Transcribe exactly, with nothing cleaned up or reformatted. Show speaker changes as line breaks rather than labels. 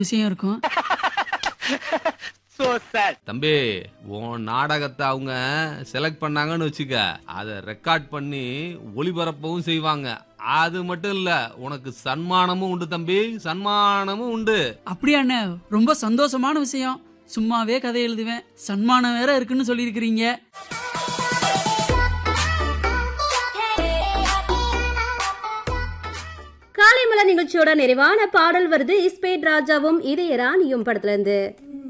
விஷயம் இருக்கும்.
தம்பி உன் நாடகத்தை அவங்க செலக்ட் பண்ணாங்கன்னு வச்சுக்க, அத ரெக்கார்ட் பண்ணி ஒளிபரப்பவும் செய்வாங்க. அது மட்டும் இல்ல, உனக்கு சன்மானமும் உண்டு தம்பி, சன்மானமும் உண்டு.
அப்படியா அண்ணே? ரொம்ப சந்தோஷமான விஷயம். சும்மாவே கதை எழுதுவேன், சன்மானம் வேற இருக்குன்னு சொல்லியிருக்கிறீங்க.
காலை மலர் நிகழ்ச்சியோட நிறைவான பாடல் வருது. இஸ்பேட் ராஜாவும் இதய ராணியும் படத்துல இருந்து.